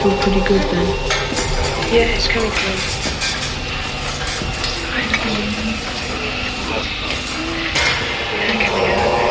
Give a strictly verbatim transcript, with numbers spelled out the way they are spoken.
feel pretty good then. Yeah, it's coming through.